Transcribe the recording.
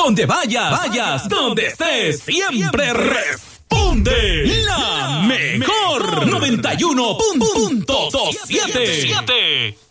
Donde vayas, donde estés, siempre responde la mejor 91.7.